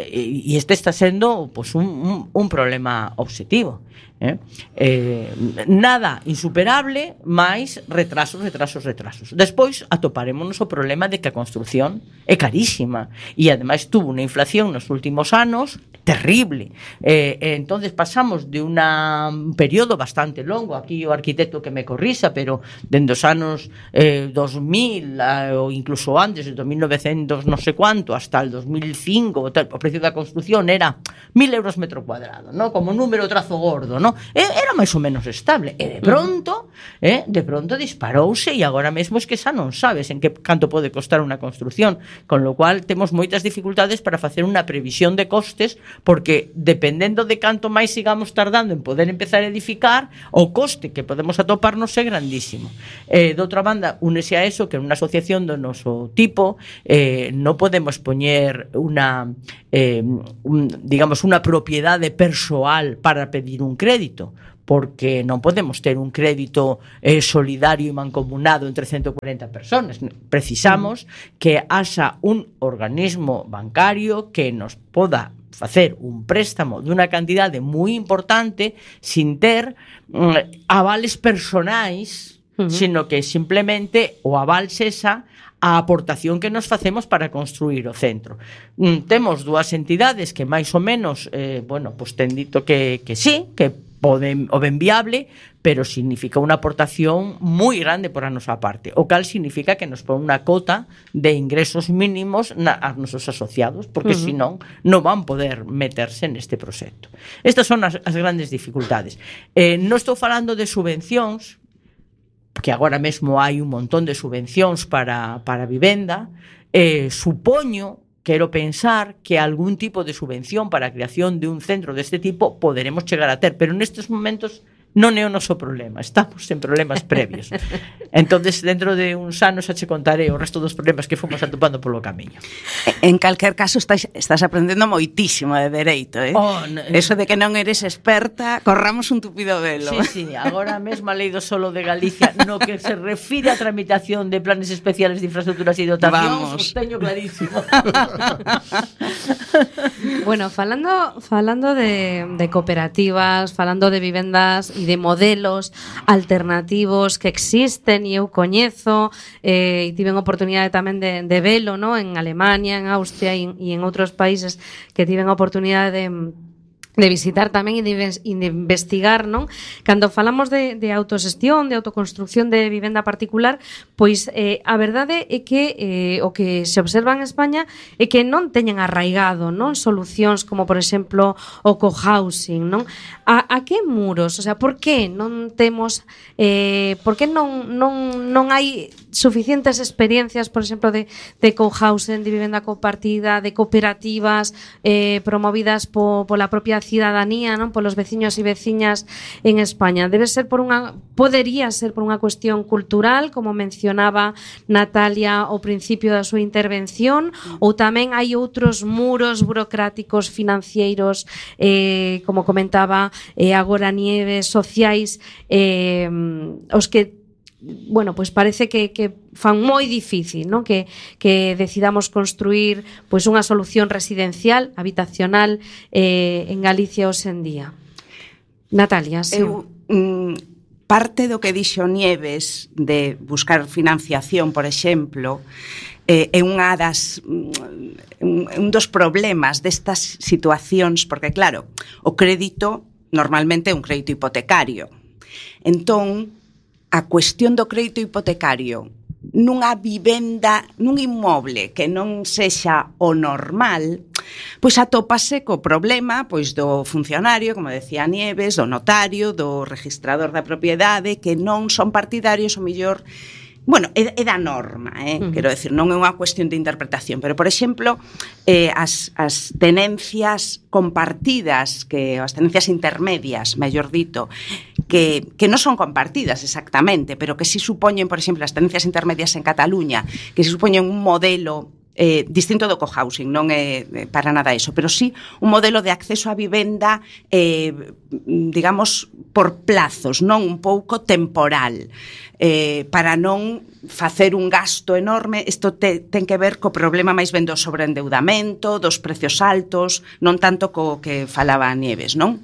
E este está sendo pues, un, un, un problema obxectivo. Eh? Eh, nada insuperable, máis retrasos, retrasos, retrasos. Despois atoparémonos o problema de que a construción é carísima e ademais tuvo unha inflación nos últimos anos terrible. Eh, eh, entonces pasamos de un período bastante longo, aquí o arquitecto que me corrisa, pero dende os anos eh, dos mil eh, ou incluso antes, do mil novecientos non sei cuánto hasta el dos mil cinco, o, tal, o precio da construción era mil euros metro cuadrado, ¿no? Como número trazo gordo, ¿no? E, era máis ou menos estable, e de pronto eh, de pronto disparouse e agora mesmo es que xa non sabes en que canto pode costar unha construción, con lo cual temos moitas dificultades para facer unha previsión de costes, porque dependendo de canto máis sigamos tardando en poder empezar a edificar, o coste que podemos atoparnos é grandísimo. Eh, de outra banda, únese a eso que en unha asociación do noso tipo eh, non podemos poñer unha eh, un, digamos unha propiedade persoal para pedir un crédito, porque non podemos ter un crédito eh, solidario e mancomunado entre ciento cuarenta personas. Precisamos que haxa un organismo bancario que nos poda facer un préstamo dunha cantidade moi importante sin ter mm, avales personais, uh-huh. sino que simplemente o aval cesa a aportación que nos facemos para construir o centro. Mm, temos dúas entidades que máis ou menos eh, bueno, pues ten dito que, que sí, que poden, o ben viable, pero significa unha aportación moi grande por a nosa parte, o cal significa que nos pon unha cota de ingresos mínimos na, a nosos asociados, porque uh-huh. senón non van poder meterse neste proxecto. Estas son as, as grandes dificultades. Eh, non estou falando de subvencións, que agora mesmo hai un montón de subvencións para, para vivenda. Eh, supoño, quero pensar que algún tipo de subvención para a creación de un centro deste tipo poderemos chegar a ter, pero nestes momentos non é o noso problema, estamos en problemas previos. Entonces, dentro de uns anos xa che contaré o resto dos problemas que fomos atopando polo camiño. En calquer caso, estás, estás aprendendo moitísimo de dereito, eh? Oh, no, Eso de que non eres experta, corramos un tupido velo. Sí, sí, agora mesmo a lei do solo de Galicia, no que se refire a tramitación de planes especiales de infraestructuras e dotacións, os teño clarísimo. Bueno, falando falando de, de cooperativas, falando de vivendas e de modelos alternativos que existen e eu coñezo eh, e tiven oportunidade tamén de, de velo, ¿no? En Alemania, en Austria e en, e en outros países que tiven a oportunidade de de visitar tamén e de, e de investigar, non? Cando falamos de, de autoxestión, de autoconstrucción de vivenda particular, pois eh, a verdade é que eh, o que se observa en España é que non teñen arraigado, non, solucións como, por exemplo, o cohousing, non? A, a que muros? O sea, por que non temos eh, por que non, non, non hai suficientes experiencias, por exemplo, de, de cohousing, de vivenda compartida, de cooperativas eh, promovidas po, pola propia cidadanía, non, polos veciños e veciñas en España? Debe ser por unha podería ser por unha cuestión cultural, como mencionaba Natalia ao principio da súa intervención, ou tamén hai outros muros burocráticos, financeiros, eh, como comentaba eh, agora Nieves, sociais, eh, os que bueno, pois pues parece que, que fan moi difícil, non? Que, que decidamos construir pois pues unha solución residencial, habitacional eh, en Galicia hoxe en día. Natalia, sí. Eu, mm, parte do que dixo Nieves de buscar financiación, por exemplo, eh, é unha das un, un dos problemas destas situacións, porque claro, o crédito normalmente é un crédito hipotecario. Entón, a cuestión do crédito hipotecario nunha vivenda, nun inmoble que non sexa o normal, pois atópase co problema pois do funcionario, como decía Nieves, do notario, do registrador da propiedade, que non son partidarios, o mellor. Bueno, é, é da norma, eh? Uh-huh. Quero decir, non é unha cuestión de interpretación, pero, por exemplo, eh, as, as tenencias compartidas, que as tenencias intermedias, mellor dito, que, que non son compartidas exactamente, pero que si supoñen, por exemplo, as tenencias intermedias en Cataluña, que si supoñen un modelo Eh, distinto do cohousing, non é eh, para nada eso, pero sí un modelo de acceso á vivenda eh, digamos por plazos, non un pouco temporal, eh, para non facer un gasto enorme. Isto te, ten que ver co problema máis ben do sobreendeudamento, dos precios altos, non tanto co que falaba Nieves, non?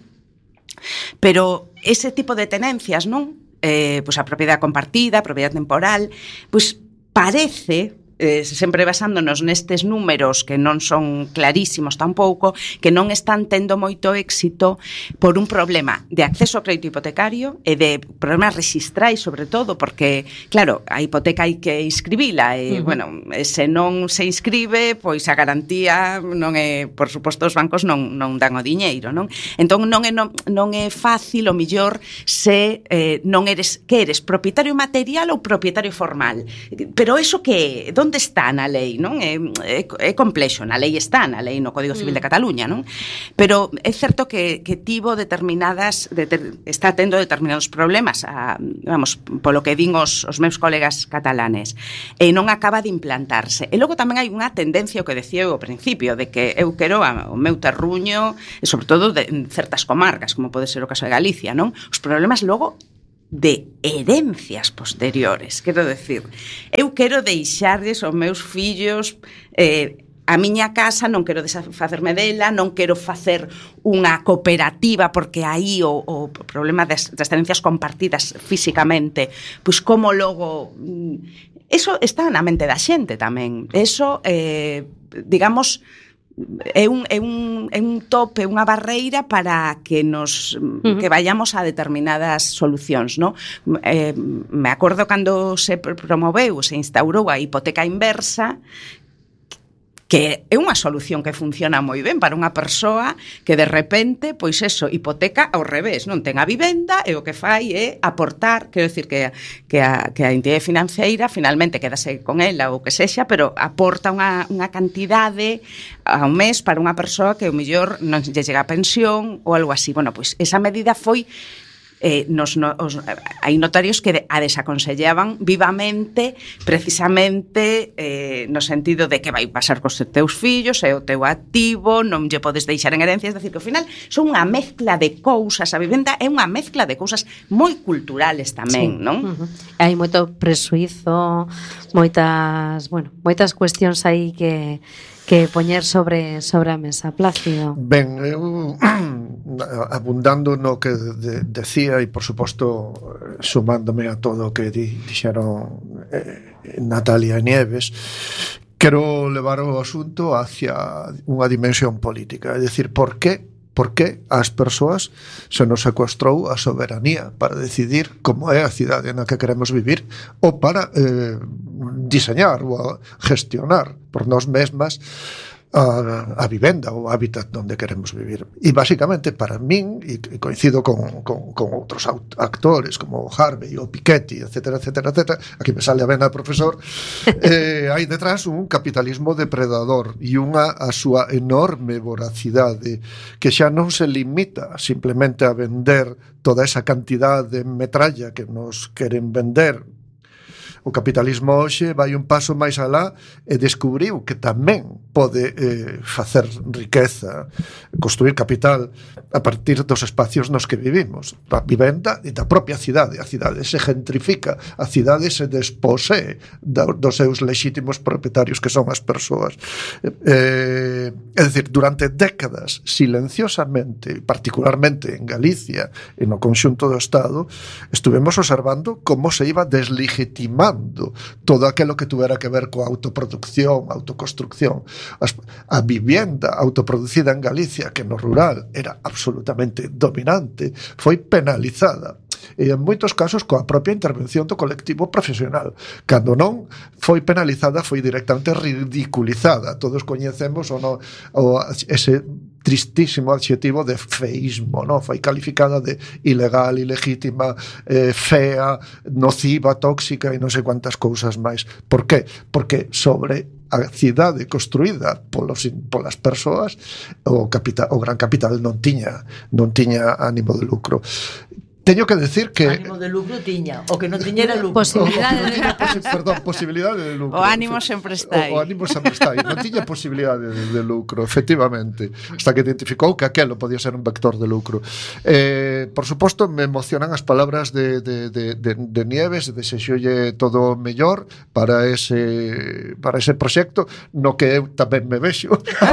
Pero ese tipo de tenencias, non? Eh, pois a propiedade compartida, a propiedade temporal, pois parece, Eh, sempre basándonos nestes números que non son clarísimos tampouco, que non están tendo moito éxito por un problema de acceso ao crédito hipotecario e de problemas rexistrais, sobre todo, porque, claro, a hipoteca hai que inscribila e, uh-huh. bueno, se non se inscribe, pois a garantía non é, por suposto, os bancos non, non dan o diñeiro, non? Entón non é, non, non é fácil, o millor, se eh, non eres, que eres, propietario material ou propietario formal. Pero eso que é? Onde está na lei, non? É, é, é complexo, na lei está, na lei no Código Civil de Cataluña, non? Pero é certo que, que tivo determinadas, de ter, está tendo determinados problemas, a, vamos, polo que din os, os meus colegas catalanes, e non acaba de implantarse. E logo tamén hai unha tendencia, o que decía eu ao principio, de que eu quero a, o meu terruño, e sobre todo de, en certas comarcas, como pode ser o caso de Galicia, non? Os problemas logo de herencias posteriores. Quero decir, eu quero deixarles aos meus fillos eh, a miña casa, non quero desfacerme dela, non quero facer unha cooperativa, porque aí o, o problema das, das tenencias compartidas físicamente, pois como logo... Eso está na mente da xente tamén. Eso, eh, digamos... É un, é, un, é un tope, unha barreira para que nos uh-huh. que vayamos a determinadas solucións, no? Eh, me acordo cando se promoveu, se instaurou a hipoteca inversa, que é unha solución que funciona moi ben para unha persoa que de repente, pois eso, hipoteca ao revés, non ten a vivenda e o que fai é aportar, quero dicir que, que, a, que a entidade financeira finalmente quedase con ela ou que sexa, pero aporta unha, unha cantidade ao mes para unha persoa que o mellor non lle chega a pensión ou algo así. Bueno, pois esa medida foi eh, nos, no, os, hai notarios que a desaconsellaban vivamente, precisamente eh, no sentido de que vai pasar cos teus fillos, é o teu activo, non lle podes deixar en herencia, é dicir, que ao final son unha mezcla de cousas, a vivenda é unha mezcla de cousas moi culturales tamén, sí. Non? Uh-huh. Hai moito presuízo, moitas, bueno, moitas cuestións aí que que poñer sobre sobre a mesa. Plácido. Ben, eu abundando no que de, decía e por suposto sumándome a todo o que di, dixeron eh, Natalia e Nieves, quero levar o asunto hacia unha dimensión política, é dicir, por que por que ás persoas se nos secuestrou a soberanía para decidir como é a cidade na que queremos vivir ou para eh, diseñar ou gestionar por nós mesmas a, a vivenda ou hábitat onde queremos vivir. E basicamente para min, e coincido con, con, con outros actores como Harvey ou Piketty, etcétera, etcétera, etcétera, aquí me sale a vena profesor, eh, hai detrás un capitalismo depredador e unha a súa enorme voracidade que xa non se limita simplemente a vender toda esa cantidad de metralla que nos queren vender. O capitalismo hoxe vai un paso máis alá e descubriu que tamén pode eh, facer riqueza, construir capital a partir dos espacios nos que vivimos, a vivenda e da propia cidade. A cidade se gentrifica, a cidade se desposee dos seus lexítimos propietarios que son as persoas. Eh, é dicir, durante décadas, silenciosamente, particularmente en Galicia e no conxunto do Estado, estuvemos observando como se iba deslegitimando todo aquilo que tuvera que ver coa autoproducción, autoconstrucción. As, a vivienda autoproducida en Galicia, que no rural era absolutamente dominante, foi penalizada e en moitos casos coa propia intervención do colectivo profesional. Cando non foi penalizada, foi directamente ridiculizada. Todos coñecemos o, no, o ese tristísimo adxetivo de feísmo, non? Foi calificada de ilegal, ilegítima, eh, fea, nociva, tóxica e non sei cuántas cousas máis. Por qué? Porque sobre a cidade construída polos, polas persoas o, capital, o gran capital non tiña non tiña ánimo de lucro. Teño que decir que ánimo de lucro tiña, o que non tiña era lucro. Posibilidade de lucro. Perdón, posibilidade de lucro. O ánimo sempre está aí. O, o ánimo sempre está aí. Non tiña posibilidade de, de lucro, efectivamente, hasta que identificou que aquelo podía ser un vector de lucro. Eh, por suposto, me emocionan as palabras de, de, de, de, de Nieves, desexolle todo o mellor para ese para ese proxecto, no que eu tamén me vexo.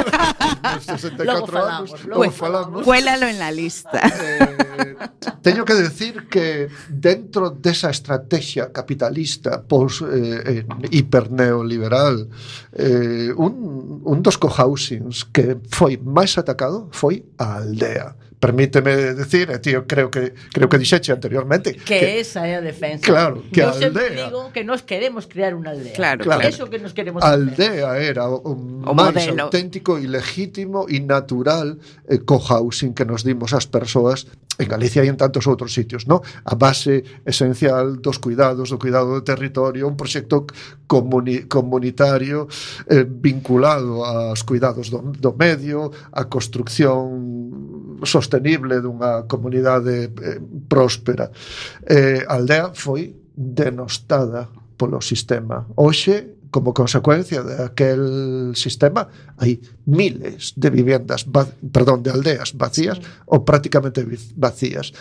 sesenta e catro falamos, anos, logo falamos. Cuélalo en la lista. Eh, teño que decir que dentro desa estrategia capitalista post eh, hiperneoliberal, eh, un, un dos cohousings que foi máis atacado foi a aldea. Permíteme decir, e tío, creo que creo que dixeche anteriormente que, que esa é a defensa. Claro, que eu a sempre aldea, digo que nos queremos crear unha aldea. Claro, claro. Eso que nos queremos a hacer. aldea era o, o, O máis modelo. auténtico e legítimo e natural eh, cohousing que nos dimos ás persoas en Galicia e en tantos outros sitios, ¿no? A base esencial dos cuidados, do cuidado do territorio, un proxecto comuni comunitario eh, vinculado aos cuidados do, do medio, a construcción sostenible dunha comunidade eh, próspera. Eh, a aldea foi denostada polo sistema. Hoxe, como consecuencia de aquel sistema, hai miles de viviendas, perdón, de aldeas vacías, sí, ou prácticamente vacías.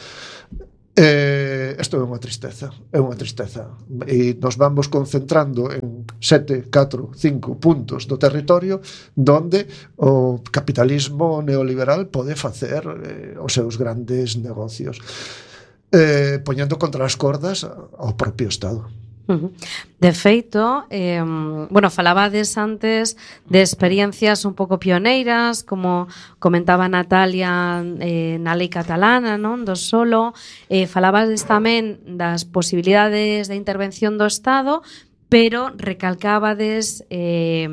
Eh, isto é unha tristeza, é unha tristeza. E nos vamos concentrando en sete, catro, cinco puntos do territorio donde o capitalismo neoliberal pode facer eh, os seus grandes negocios, eh, poñendo contra as cordas ao propio Estado. De feito, eh, bueno, falabades antes de experiencias un pouco pioneiras, como comentaba Natalia eh, na lei catalana, non? Do solo, eh, falabades tamén das posibilidades de intervención do Estado, pero recalcábades eh,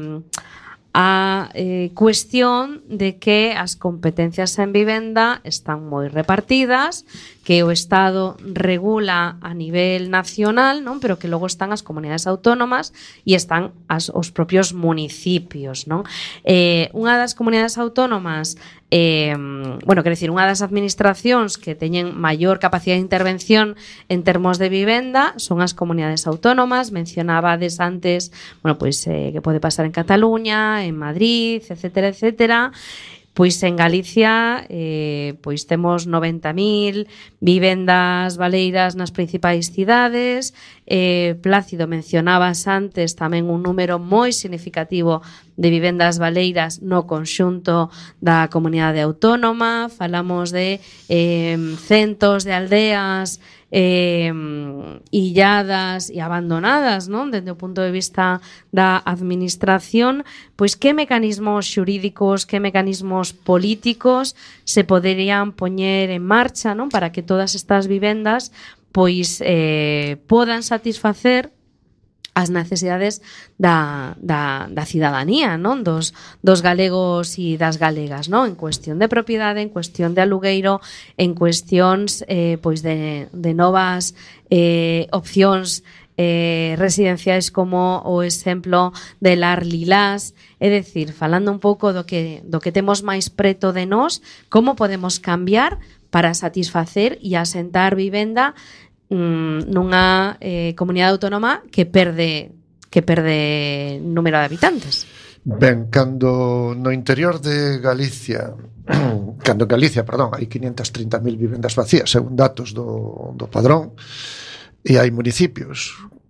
a eh, cuestión de que as competencias en vivenda están moi repartidas, que o Estado regula a nivel nacional, non? Pero que logo están as comunidades autónomas e están as, os propios municipios, non? Eh, unha das comunidades autónomas eh, bueno, quero dicir, unha das administracións que teñen maior capacidade de intervención en termos de vivenda son as comunidades autónomas. Mencionabades antes, bueno, pois eh, que pode pasar en Cataluña, en Madrid, etcétera, etcétera. Pois en Galicia eh, pois temos noventa mil vivendas baleiras nas principais cidades. eh, Plácido, mencionabas antes tamén un número moi significativo de vivendas baleiras no conxunto da comunidade autónoma. Falamos de eh, centos de aldeas eh, illadas e abandonadas, non? Desde o punto de vista da administración, pois que mecanismos xurídicos, que mecanismos políticos se poderían poñer en marcha, non? Para que todas estas vivendas pois eh, podan satisfacer as necesidades da, da, da cidadanía, non? Dos, dos galegos e das galegas, non? En cuestión de propiedade, en cuestión de alugueiro, en cuestións eh, pois de, de novas eh, opcións eh, residenciais, como o exemplo de Lar Lilás. É dicir, falando un pouco do que, do que temos máis preto de nós, como podemos cambiar para satisfacer e asentar vivenda nunha eh, comunidade autónoma que perde que perde número de habitantes. Ben, cando no interior de Galicia cando en Galicia, perdón, hai quinientas trinta mil vivendas vacías según datos do, do Padrón, e hai municipios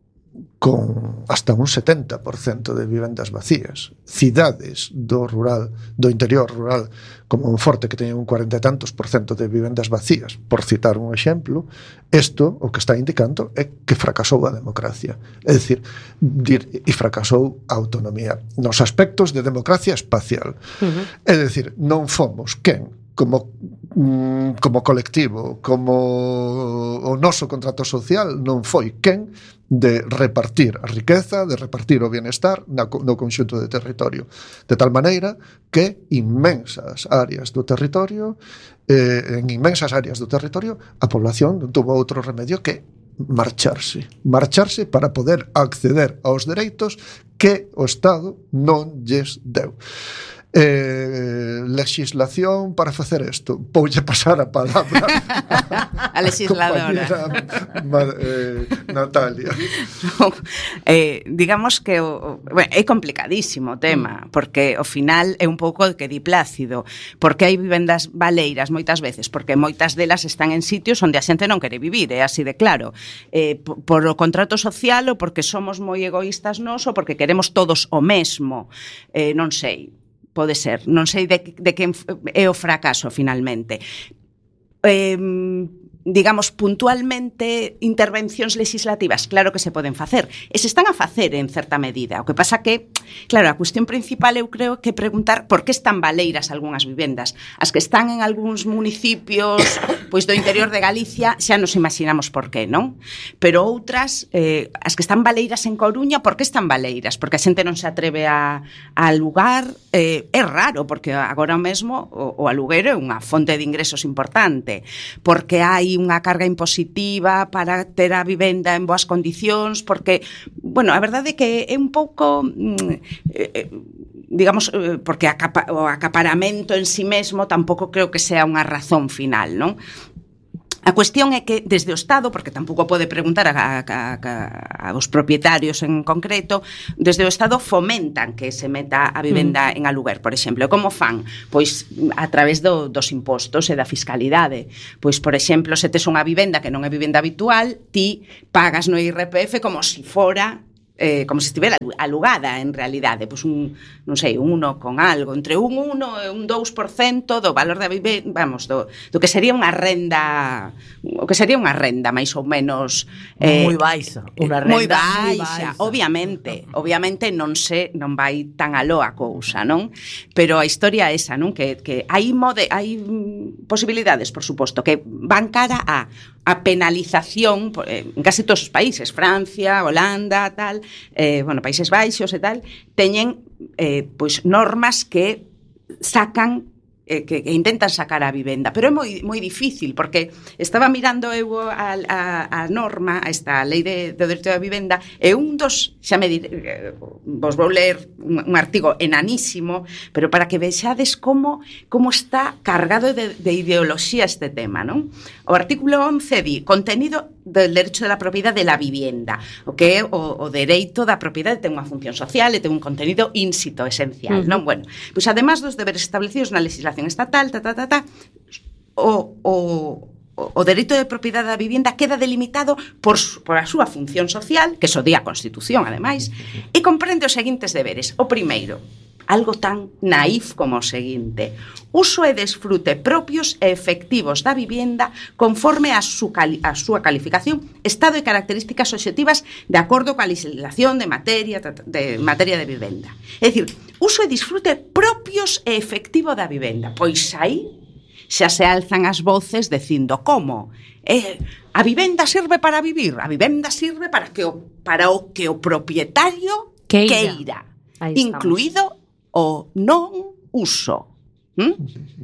con hasta un setenta por cento de vivendas vacías, cidades do rural, do interior rural como Monforte, que teñen un cuarenta e tantos por cento de vivendas vacías, por citar un exemplo. Isto o que está indicando é que fracasou a democracia, é dicir, e fracasou a autonomía nos aspectos de democracia espacial. Uh-huh. É dicir, non fomos quen como como colectivo, como o noso contrato social non foi quen de repartir a riqueza, de repartir o bienestar no conxunto de territorio, de tal maneira que inmensas áreas do territorio eh, en inmensas áreas do territorio a población non tuvo outro remedio que marcharse marcharse para poder acceder aos dereitos que o Estado non lles deu. Eh, legislación para facer isto. Poulle pasar a palabra a legisladora eh, Natalia. No, eh, digamos que o, bueno, é complicadísimo o tema, porque ao final é un pouco de que di Plácido, porque hai vivendas baleiras moitas veces, porque moitas delas están en sitios onde a xente non quere vivir, é así de claro, eh, por, por o contrato social ou porque somos moi egoístas nós ou porque queremos todos o mesmo, eh, non sei. Pode ser, non sei de, de quen é o fracaso finalmente. Eh, digamos, puntualmente intervencións legislativas, claro que se poden facer, e se están a facer en certa medida. O que pasa que, claro, a cuestión principal eu creo que preguntar por que están baleiras algunhas vivendas. As que están en algúns municipios pois do interior de Galicia xa nos imaginamos por qué, non? Pero outras, eh, as que están baleiras en Coruña, por que están baleiras? Porque a xente non se atreve a, a alugar. Eh, é raro, porque agora mesmo o, o aluguero é unha fonte de ingresos importante, porque hai unha carga impositiva para ter a vivenda en boas condicións, porque, bueno, a verdade é que é un pouco, eh, digamos, eh, porque acapa, o acaparamento en si mesmo tampouco creo que sea unha razón final, non? A cuestión é que desde o Estado, porque tampouco pode preguntar a, a, a, aos propietarios en concreto, desde o Estado fomentan que se meta a vivenda mm. en aluguer, por exemplo. Como fan? Pois a través do, dos impostos e da fiscalidade. Pois, por exemplo, se tes unha vivenda que non é vivenda habitual, ti pagas no I R P F como se fora eh, como se estivera alugada en realidade, pois un, non sei, un uno con algo, entre un uno e un dous por cento do valor da vivenda, vamos, do, do que sería unha renda, o que sería unha renda máis ou menos eh, moi baixa, unha renda moi baixa, baixa. Obviamente, obviamente non se non vai tan aló a cousa, non? Pero a historia é esa, non? Que que hai mode, hai posibilidades, por suposto, que van cara a a penalización en case todos os países, Francia, Holanda, tal, eh, bueno, Países Baixos e tal, teñen eh, pois normas que sacan eh, que, que intentan sacar a vivenda, pero é moi, moi difícil, porque estaba mirando eu a, a, a norma, a esta lei de, de dereito da vivenda, e un dos, xa me diré, eh, vos vou ler un, un artigo enanísimo, pero para que vexades como, como está cargado de, de ideoloxía este tema, non? O artículo once di, contenido del derecho de la propiedad de la vivienda, o que é o, o dereito da propiedade ten unha función social e ten un contenido ínsito, esencial, uh-huh. non? Bueno, pois además dos deberes establecidos na legislación estatal, ta, ta, ta, ta, o, o, o dereito de propiedade da vivienda queda delimitado por, por a súa función social, que so di a Constitución, ademais, e comprende os seguintes deberes. O primeiro, algo tan naif como o seguinte: uso e desfrute propios e efectivos da vivenda conforme a, su cali- a súa calificación, estado e características obxectivas de acordo coa legislación de materia de materia de vivenda. É dicir, uso e disfrute propios e efectivo da vivenda. Pois aí xa se alzan as voces dicindo como eh, a vivenda sirve para vivir, a vivenda sirve para que o, para o que o propietario queira, queira incluído o non uso. ¿Mm?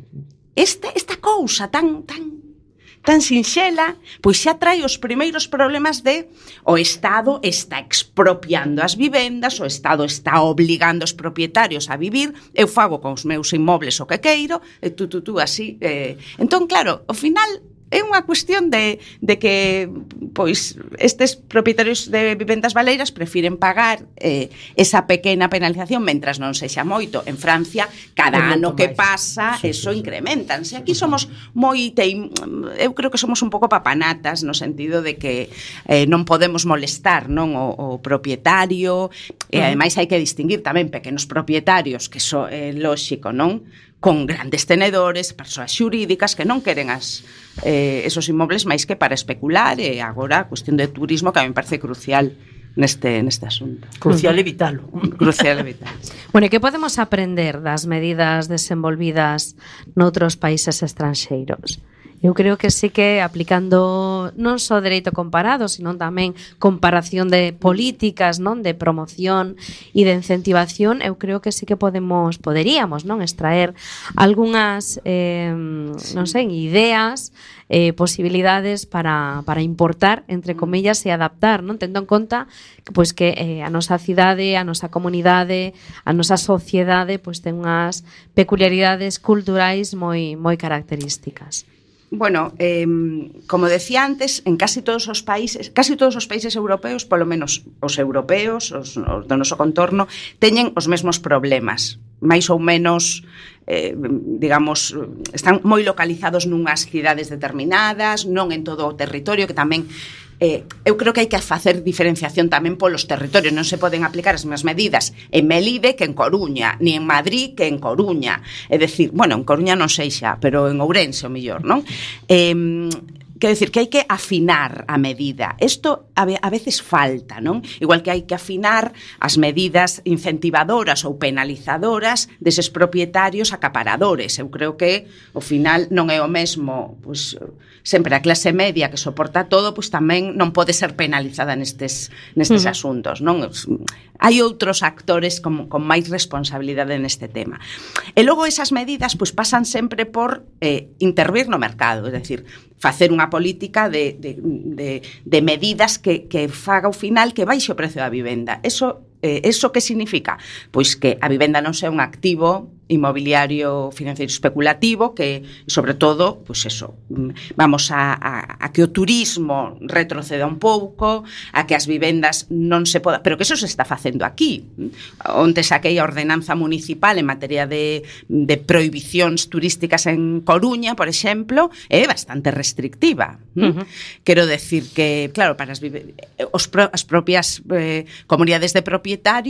Este, esta cousa tan, tan, tan sinxela, pois xa trae os primeiros problemas de o Estado está expropiando as vivendas, o Estado está obligando os propietarios a vivir, eu fago con os meus inmobles o que queiro, e tú, tú, tú, así. Eh. Entón, claro, ao final é unha cuestión de, de que pois estes propietarios de vivendas baleiras prefiren pagar eh, esa pequena penalización mentras non sexa moito. En Francia, cada ano que pasa, sí, eso sí, incrementanse. Aquí somos moi teim... eu creo que somos un pouco papanatas no sentido de que eh, non podemos molestar, non, o, o propietario, e ademais hai que distinguir tamén pequenos propietarios, que so é eh, lóxico, non? Con grandes tenedores, persoas xurídicas que non queren as, eh, esos inmobles máis que para especular, e agora a cuestión de turismo que a mí me parece crucial neste, neste asunto. Crucial evitalo. Crucial evitalo. Bueno, e que podemos aprender das medidas desenvolvidas noutros países estranxeiros? Eu creo que sí que aplicando non só dereito comparado, sino tamén comparación de políticas, non, de promoción e de incentivación, eu creo que sí que podemos, poderíamos, non, extraer algunhas, eh, non sei, ideas, eh, posibilidades para, para importar, entre comillas, e adaptar, non, tendo en conta pois que eh, a nosa cidade, a nosa comunidade, a nosa sociedade, pois ten unhas peculiaridades culturais moi moi características. Bueno, eh, como decía antes, en casi todos os países, casi todos os países europeos, polo menos os europeos, os, os do noso contorno, teñen os mesmos problemas, máis ou menos, eh, digamos, están moi localizados nunhas cidades determinadas, non en todo o territorio, que tamén Eh, eu creo que hai que facer diferenciación tamén polos territorios, non se poden aplicar as mesmas medidas en Melide que en Coruña, ni en Madrid que en Coruña. É dicir, bueno, en Coruña non sei xa, pero en Ourense o mellor, non? Eh, quero dicir que hai que afinar a medida. Isto a veces falta, non? Igual que hai que afinar as medidas incentivadoras ou penalizadoras deses propietarios acaparadores. Eu creo que, ao final, non é o mesmo, pois, sempre a clase media que soporta todo, pois tamén non pode ser penalizada nestes, nestes uh-huh. asuntos, non? Hai outros actores con, con máis responsabilidade neste tema. E logo esas medidas pois pasan sempre por eh, intervir no mercado, é dicir, facer unha política de, de, de, de medidas que, que faga ao final que baixe o precio da vivenda. Eso, eh, eso que significa? Pois que a vivenda non sea un activo inmobiliario financeiro especulativo, que, sobre todo, pois eso, vamos a, a, a que o turismo retroceda un pouco, a que as vivendas non se poda, pero que eso se está facendo aquí. Onte saquei a ordenanza municipal en materia de, de prohibicións turísticas en Coruña, por exemplo, é bastante restrictiva. Uh-huh. Quero decir que, claro, para as, os pro, as propias eh, comunidades de propietarios